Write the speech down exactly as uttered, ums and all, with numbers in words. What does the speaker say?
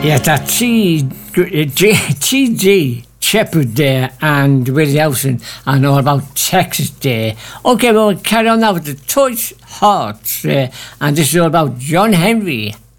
Yeah, that's T G Shepherd there and Willie Howson and all about Texas Day. Okay, we'll carry on now with the Toys Hearts uh, and this is all about John Henry.